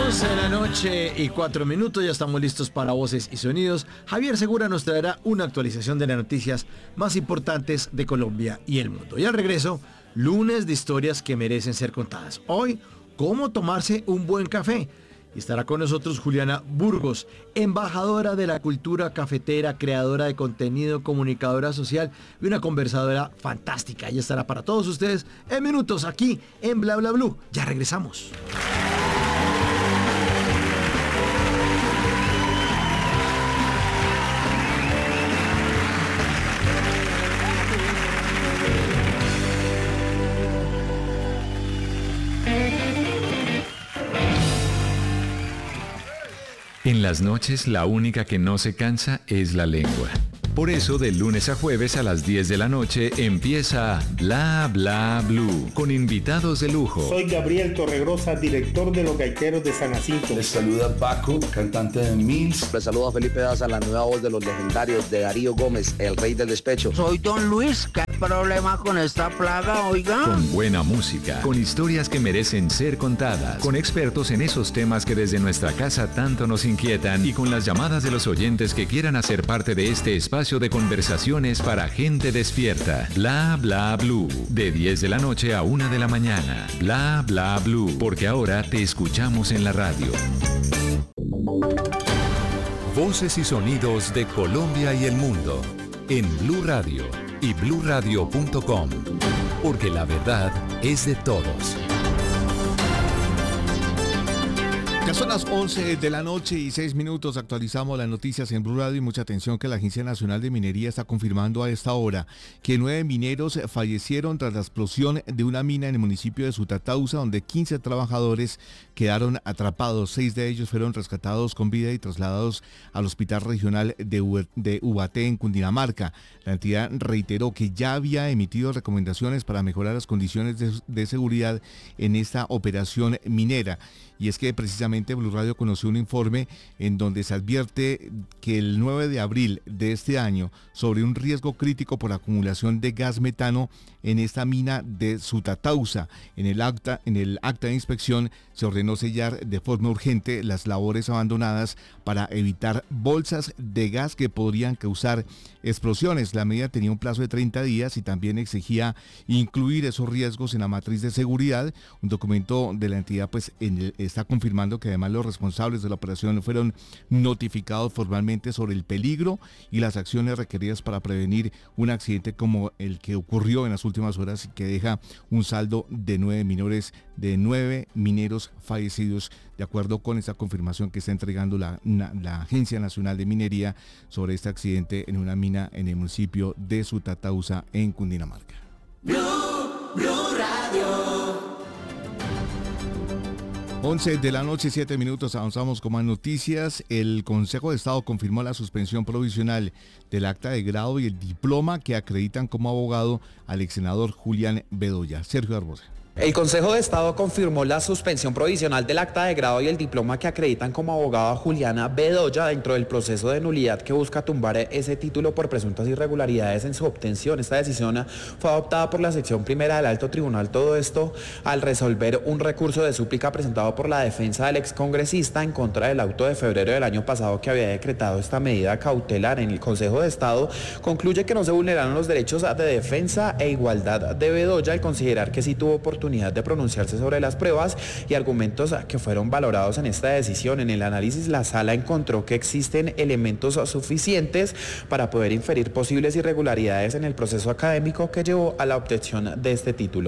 11:04 ya estamos listos para Voces y Sonidos. Javier Segura nos traerá una actualización de las noticias más importantes de Colombia y el mundo. Y al regreso, lunes de historias que merecen ser contadas. Hoy, cómo tomarse un buen café. Y estará con nosotros Juliana Burgos, embajadora de la cultura cafetera, creadora de contenido, comunicadora social y una conversadora fantástica. Ella estará para todos ustedes en minutos aquí en Bla Bla Blue. Ya regresamos. En las noches, la única que no se cansa es la lengua. Por eso, de lunes a jueves a las 10 de la noche empieza Bla Bla Blue, con invitados de lujo. Soy Gabriel Torregrosa, director de Los Gaiteros de San Jacinto. Les saluda Paco, cantante de Mills. Les saluda Felipe Daza, la nueva voz de los legendarios de Darío Gómez, el rey del despecho. Soy Don Luis, ¿qué problema con esta plaga, oiga? Con buena música, con historias que merecen ser contadas, con expertos en esos temas que desde nuestra casa tanto nos inquietan y con las llamadas de los oyentes que quieran hacer parte de este espacio de conversaciones para gente despierta. Bla Bla Blue, de 10 de la noche a 1 de la mañana. Bla Bla Blue, porque ahora te escuchamos en la radio. Voces y sonidos de Colombia y el mundo en Blue Radio y bluradio.com, porque la verdad es de todos. Ya son las 11:06 a.m. Actualizamos las noticias en Blue Radio y mucha atención que la Agencia Nacional de Minería está confirmando a esta hora que 9 mineros fallecieron tras la explosión de una mina en el municipio de Sutatausa, donde 15 trabajadores quedaron atrapados. 6 de ellos fueron rescatados con vida y trasladados al Hospital Regional de Ubaté en Cundinamarca. La entidad reiteró que ya había emitido recomendaciones para mejorar las condiciones de seguridad en esta operación minera. Y es que precisamente Blue Radio conoció un informe en donde se advierte que el 9 de abril de este año sobre un riesgo crítico por acumulación de gas metano en esta mina de Sutatausa. En el acta de inspección se ordenó sellar de forma urgente las labores abandonadas para evitar bolsas de gas que podrían causar explosiones. La medida tenía un plazo de 30 días y también exigía incluir esos riesgos en la matriz de seguridad. Un documento de la entidad está confirmando que además los responsables de la operación fueron notificados formalmente sobre el peligro y las acciones requeridas para prevenir un accidente como el que ocurrió en las últimas horas y que deja un saldo de 9 mineros fallecidos, de acuerdo con esta confirmación que está entregando la Agencia Nacional de Minería sobre este accidente en una mina en el municipio de Sutatausa en Cundinamarca. Blue Radio. 11:07 a.m. Avanzamos con más noticias. El Consejo de Estado confirmó la suspensión provisional del acta de grado y el diploma que acreditan como abogado al ex senador Julián Bedoya. Sergio Arbosa. El Consejo de Estado confirmó la suspensión provisional del acta de grado y el diploma que acreditan como abogado a Juliana Bedoya dentro del proceso de nulidad que busca tumbar ese título por presuntas irregularidades en su obtención. Esta decisión fue adoptada por la sección primera del Alto Tribunal. Todo esto al resolver un recurso de súplica presentado por la defensa del excongresista en contra del auto de febrero del año pasado que había decretado esta medida cautelar. En el Consejo de Estado concluye que no se vulneraron los derechos de defensa e igualdad de Bedoya al considerar que sí tuvo oportunidad de pronunciarse sobre las pruebas y argumentos que fueron valorados en esta decisión. En el análisis, la sala encontró que existen elementos suficientes para poder inferir posibles irregularidades en el proceso académico que llevó a la obtención de este título.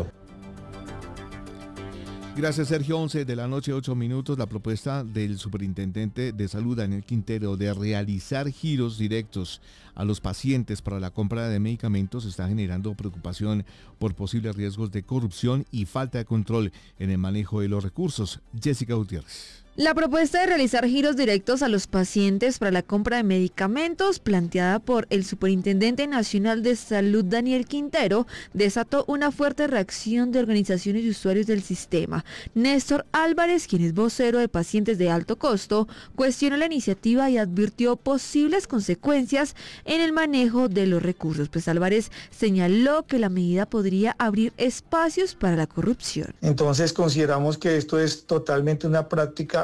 Gracias, Sergio. 11:08 a.m. La propuesta del superintendente de salud, Daniel Quintero, de realizar giros directos a los pacientes para la compra de medicamentos está generando preocupación por posibles riesgos de corrupción y falta de control en el manejo de los recursos. Jessica Gutiérrez. La propuesta de realizar giros directos a los pacientes para la compra de medicamentos, planteada por el Superintendente Nacional de Salud, Daniel Quintero, desató una fuerte reacción de organizaciones y usuarios del sistema. Néstor Álvarez, quien es vocero de pacientes de alto costo, cuestionó la iniciativa y advirtió posibles consecuencias en el manejo de los recursos. Pues Álvarez señaló que la medida podría abrir espacios para la corrupción. Entonces consideramos que esto es totalmente una práctica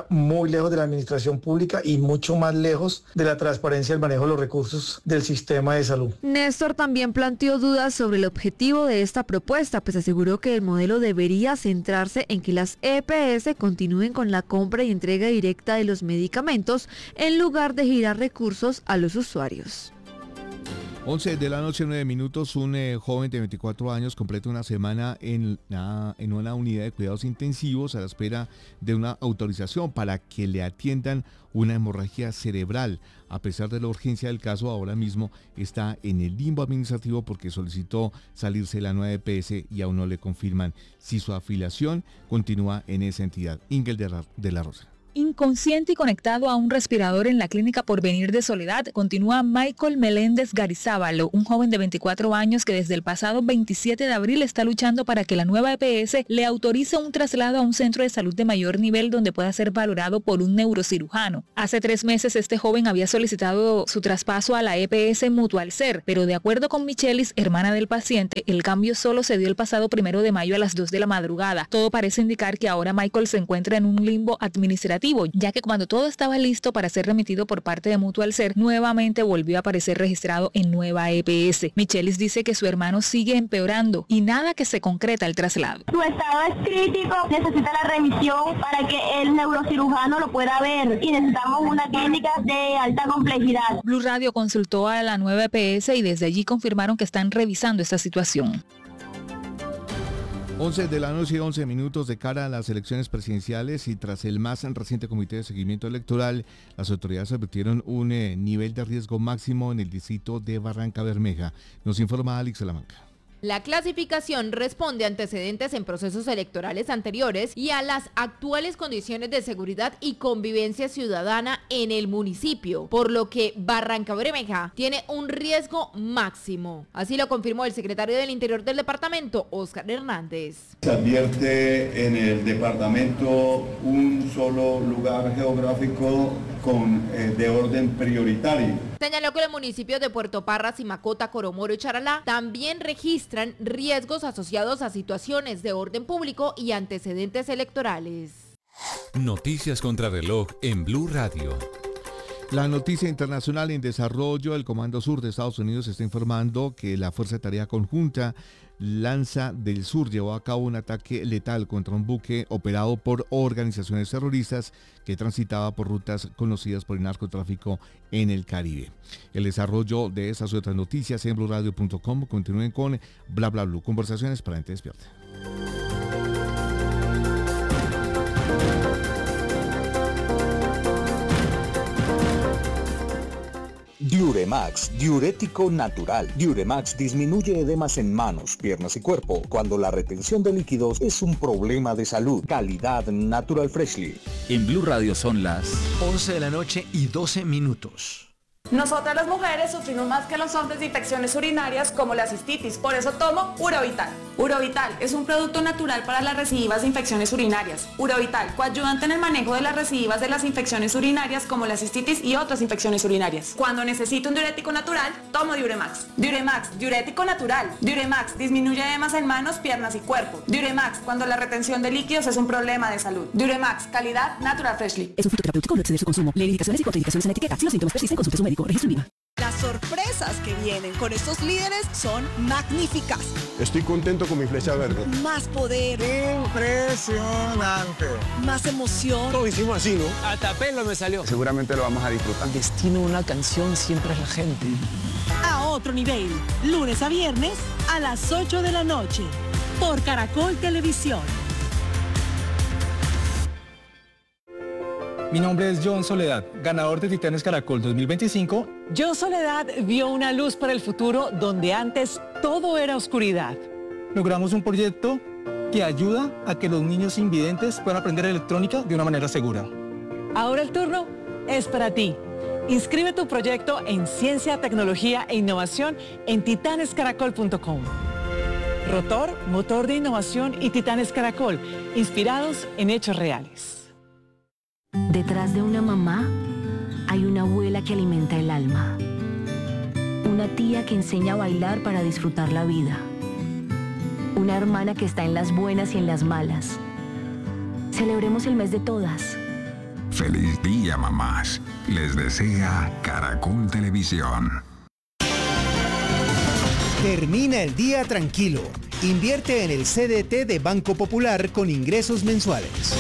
está muy lejos de la administración pública y mucho más lejos de la transparencia del manejo de los recursos del sistema de salud. Néstor también planteó dudas sobre el objetivo de esta propuesta, pues aseguró que el modelo debería centrarse en que las EPS continúen con la compra y entrega directa de los medicamentos en lugar de girar recursos a los usuarios. 11 de la noche, 9 minutos, un joven de 24 años completa una semana en una unidad de cuidados intensivos a la espera de una autorización para que le atiendan una hemorragia cerebral. A pesar de la urgencia del caso, ahora mismo está en el limbo administrativo porque solicitó salirse de la nueva EPS y aún no le confirman si su afiliación continúa en esa entidad. Ingel de la Rosa. Inconsciente y conectado a un respirador en la clínica Porvenir de Soledad, continúa Michael Meléndez Garizábalo, un joven de 24 años que desde el pasado 27 de abril está luchando para que la nueva EPS le autorice un traslado a un centro de salud de mayor nivel donde pueda ser valorado por un neurocirujano. Hace 3 meses este joven había solicitado su traspaso a la EPS Mutual Ser, pero de acuerdo con Michelis, hermana del paciente, el cambio solo se dio el pasado 1 de mayo a las 2 de la madrugada. Todo parece indicar que ahora Michael se encuentra en un limbo administrativo, ya que cuando todo estaba listo para ser remitido por parte de Mutual Ser, nuevamente volvió a aparecer registrado en nueva EPS. Michelis dice que su hermano sigue empeorando y nada que se concreta el traslado. Su estado es crítico, necesita la remisión para que el neurocirujano lo pueda ver y necesitamos una clínica de alta complejidad. Blue Radio consultó a la nueva EPS y desde allí confirmaron que están revisando esta situación. 11 de la noche, 11 minutos de cara a las elecciones presidenciales y tras el más reciente comité de seguimiento electoral, las autoridades advirtieron un nivel de riesgo máximo en el distrito de Barranca Bermeja. Nos informa Alex Salamanca. La clasificación responde a antecedentes en procesos electorales anteriores y a las actuales condiciones de seguridad y convivencia ciudadana en el municipio, por lo que Barranca Bermeja tiene un riesgo máximo. Así lo confirmó el secretario del Interior del departamento, Óscar Hernández. Se advierte en el departamento un solo lugar geográfico de orden prioritario. Señaló que los municipios de Puerto Parra, Simacota, Coromoro y Charalá también registran riesgos asociados a situaciones de orden público y antecedentes electorales. Noticias contra reloj en Blue Radio. La noticia internacional en desarrollo, el Comando Sur de Estados Unidos está informando que la Fuerza de Tarea Conjunta Lanza del Sur llevó a cabo un ataque letal contra un buque operado por organizaciones terroristas que transitaba por rutas conocidas por el narcotráfico en el Caribe. El desarrollo de estas y otras noticias en bluradio.com. Continúen con Bla Bla Blue, conversaciones para gente despierta. Diuremax, diurético natural. Diuremax disminuye edemas en manos, piernas y cuerpo cuando la retención de líquidos es un problema de salud. Calidad Natural Freshly. En Blue Radio son las 11 de la noche y 12 minutos. Nosotras las mujeres sufrimos más que los hombres de infecciones urinarias como la cistitis, por eso tomo Urovital. Urovital es un producto natural para las recidivas de infecciones urinarias. Urovital, coayudante en el manejo de las recidivas de las infecciones urinarias como la cistitis y otras infecciones urinarias. Cuando necesito un diurético natural, tomo Diuremax. Diuremax, diurético natural. Diuremax disminuye edemas en manos, piernas y cuerpo. Diuremax, cuando la retención de líquidos es un problema de salud. Diuremax, calidad Natural Freshly. Es un fitoterapéutico, no exceder su consumo. Lee indicaciones y contraindicaciones en la etiqueta. Si los síntomas persisten, consulte a su médico. Registro INVIMA. Las sorpresas que vienen con estos líderes son magníficas. Estoy contento con mi flecha verde. Más poder. Impresionante. Más emoción. Lo hicimos así, ¿no? Hasta pelo me salió. Seguramente lo vamos a disfrutar. El destino de una canción siempre es la gente. A otro nivel. Lunes a viernes a las 8 de la noche. Por Caracol Televisión. Mi nombre es John Soledad, ganador de Titanes Caracol 2025. John Soledad vio una luz para el futuro donde antes todo era oscuridad. Logramos un proyecto que ayuda a que los niños invidentes puedan aprender electrónica de una manera segura. Ahora el turno es para ti. Inscribe tu proyecto en Ciencia, Tecnología e Innovación en titanescaracol.com. Rotor, motor de innovación y Titanes Caracol, inspirados en hechos reales. Detrás de una mamá hay una abuela que alimenta el alma. Una tía que enseña a bailar para disfrutar la vida. Una hermana que está en las buenas y en las malas. Celebremos el mes de todas. Feliz día, mamás. Les desea Caracol Televisión. Termina el día tranquilo. Invierte en el CDT de Banco Popular con ingresos mensuales.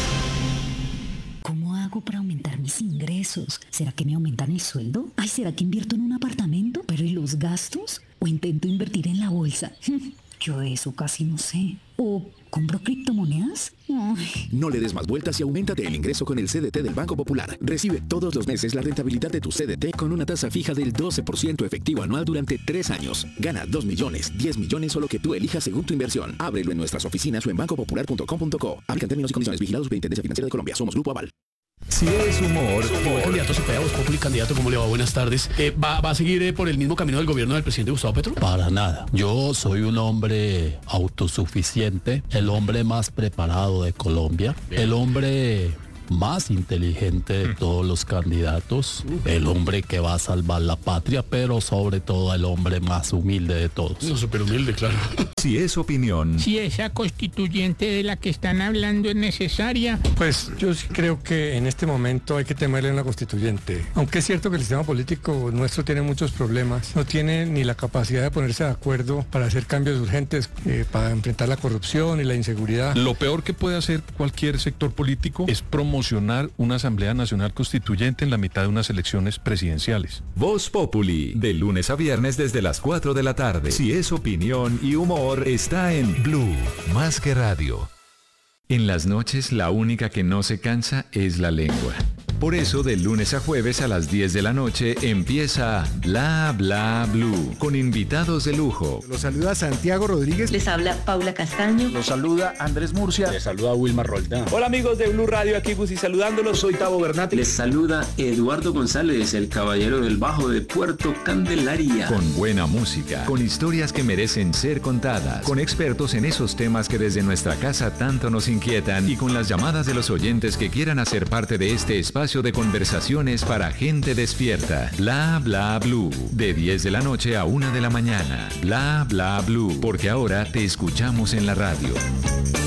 ¿Cómo hago para aumentar mis ingresos? ¿Será que me aumentan el sueldo? Ay, ¿será que invierto en un apartamento? ¿Pero y los gastos? ¿O intento invertir en la bolsa? Yo de eso casi no sé. ¿O compro criptomonedas? Ay. No le des más vueltas y auméntate el ingreso con el CDT del Banco Popular. Recibe todos los meses la rentabilidad de tu CDT con una tasa fija del 12% efectivo anual durante 3 años. Gana 2 millones, 10 millones o lo que tú elijas según tu inversión. Ábrelo en nuestras oficinas o en bancopopular.com.co. Aplican términos y condiciones. Vigilados Superintendencia Financiera de Colombia. Somos Grupo Aval. Si es humor, Candidato Cepeda, Voz Populi, candidato, ¿cómo le va? Buenas tardes. ¿Va a seguir por el mismo camino del gobierno del presidente Gustavo Petro? Para nada. Yo soy un hombre autosuficiente, el hombre más preparado de Colombia, el hombre más inteligente de todos los candidatos, el hombre que va a salvar la patria, pero sobre todo el hombre más humilde de todos. No, súper humilde, claro. Si es opinión. Si esa constituyente de la que están hablando es necesaria. Pues yo sí creo que en este momento hay que temerle a una constituyente. Aunque es cierto que el sistema político nuestro tiene muchos problemas, no tiene ni la capacidad de ponerse de acuerdo para hacer cambios urgentes, para enfrentar la corrupción y la inseguridad. Lo peor que puede hacer cualquier sector político es promocionar una Asamblea Nacional Constituyente en la mitad de unas elecciones presidenciales. Voz Populi, de lunes a viernes desde las 4 de la tarde. Si es opinión y humor, está en Blue, más que radio. En las noches, la única que no se cansa es la lengua. Por eso, de lunes a jueves a las 10 de la noche empieza Bla Bla Blue, con invitados de lujo. Los saluda Santiago Rodríguez. Les habla Paula Castaño. Los saluda Andrés Murcia. Les saluda Wilmar Roldán. Hola amigos de Blue Radio, aquí Gusi saludándolos. Soy Tavo Bernati. Les saluda Eduardo González, el caballero del bajo de Puerto Candelaria. Con buena música, con historias que merecen ser contadas, con expertos en esos temas que desde nuestra casa tanto nos inquietan y con las llamadas de los oyentes que quieran hacer parte de este espacio de conversaciones para gente despierta. Bla Bla Blue, de 10 de la noche a 1 de la mañana. Bla Bla Blue, porque ahora te escuchamos en la radio.